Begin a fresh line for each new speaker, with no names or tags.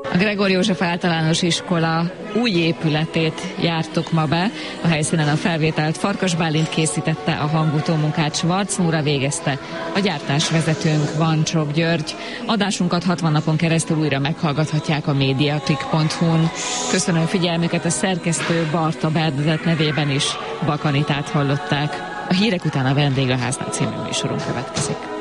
A Gregor József Általános Iskola új épületét jártuk ma be. A helyszínen a felvételt Farkas Bálint készítette, a hangutómunkát Schwarz Nóra végezte, a gyártásvezetőnk Vancsok György. Adásunkat 60 napon keresztül újra meghallgathatják a mediaclick.hu-n. Köszönöm figyelmüket, a szerkesztő Barta Bernadett nevében is Bakanitát hallották. A hírek után a Vendégháznál című műsorunk következik.